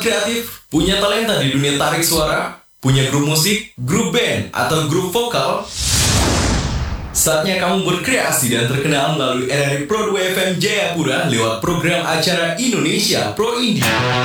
kreatif, punya talenta di dunia tarik suara, punya grup musik, grup band, atau grup vokal? Saatnya kamu berkreasi dan terkenal melalui RRI Pro 2 FM Jayapura lewat program acara Indonesia Pro Indie.